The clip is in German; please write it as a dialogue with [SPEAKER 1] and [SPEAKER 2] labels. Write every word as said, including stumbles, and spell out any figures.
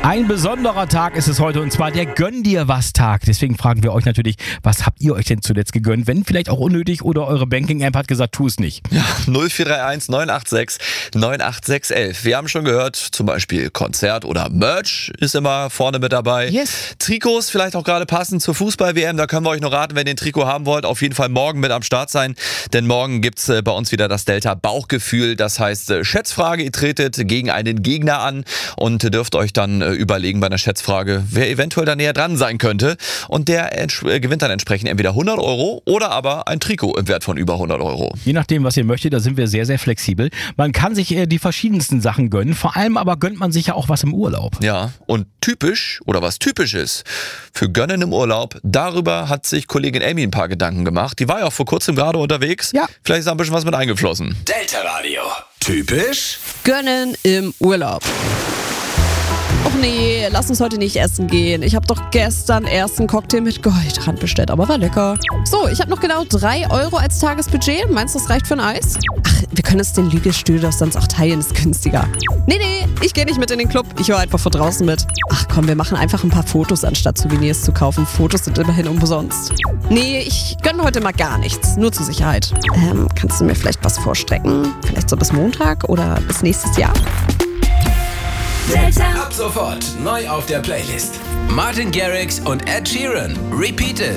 [SPEAKER 1] Ein besonderer Tag ist es heute und zwar der Gönn dir was Tag. Deswegen fragen wir euch natürlich, was habt ihr euch denn zuletzt gegönnt? Wenn vielleicht auch unnötig oder eure Banking-App hat gesagt, tu es nicht.
[SPEAKER 2] Ja, null vier drei eins neun acht sechs neun acht sechs elf. Wir haben schon gehört, zum Beispiel Konzert oder Merch ist immer vorne mit dabei.
[SPEAKER 1] Yes.
[SPEAKER 2] Trikots vielleicht auch gerade passend zur Fußball-W M. Da können wir euch nur raten, wenn ihr ein Trikot haben wollt, auf jeden Fall morgen mit am Start sein. Denn morgen gibt's bei uns wieder das Delta-Bauchgefühl. Das heißt, Schätzfrage, ihr tretet gegen einen Gegner an und dürft euch dann überlegen bei einer Schätzfrage, wer eventuell da näher dran sein könnte. Und der äh, gewinnt dann entsprechend entweder hundert Euro oder aber ein Trikot im Wert von über hundert Euro.
[SPEAKER 1] Je nachdem, was ihr möchtet, da sind wir sehr, sehr flexibel. Man kann sich äh, die verschiedensten Sachen gönnen. Vor allem aber gönnt man sich ja auch was im Urlaub.
[SPEAKER 2] Ja, und typisch oder was typisch ist für Gönnen im Urlaub, darüber hat sich Kollegin Amy ein paar Gedanken gemacht. Die war ja auch vor kurzem gerade unterwegs.
[SPEAKER 1] Ja.
[SPEAKER 2] Vielleicht ist da ein bisschen was mit eingeflossen.
[SPEAKER 3] Delta Radio. Typisch
[SPEAKER 4] Gönnen im Urlaub. Och nee, lass uns heute nicht essen gehen. Ich habe doch gestern erst einen Cocktail mit Goldrand bestellt, aber war lecker. So, ich habe noch genau drei Euro als Tagesbudget. Meinst du, das reicht für ein Eis? Ach, wir können uns den Liegestühl doch sonst auch teilen, ist günstiger. Nee, nee, ich gehe nicht mit in den Club. Ich höre einfach von draußen mit. Ach komm, wir machen einfach ein paar Fotos, anstatt Souvenirs zu kaufen. Fotos sind immerhin umsonst. Nee, ich gönne heute mal gar nichts. Nur zur Sicherheit. Ähm, kannst du mir vielleicht was vorstrecken? Vielleicht so bis Montag oder bis nächstes Jahr?
[SPEAKER 3] Ab sofort neu auf der Playlist. Martin Garrix und Ed Sheeran. Repeated.